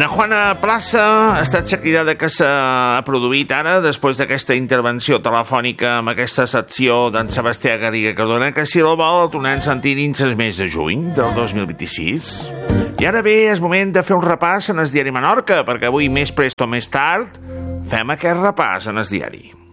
Juana Plaça ha estat la cridada que s'ha produït ara després d'aquesta intervenció telefònica amb aquesta secció d'en Sebastià Garriga Cardona, que si el vol el tornem sentir dins el mes de juny del 2026. I ara bé, és moment de fer un repàs en el diari Menorca, perquè avui més prest o més tard fem aquest repàs en el diari.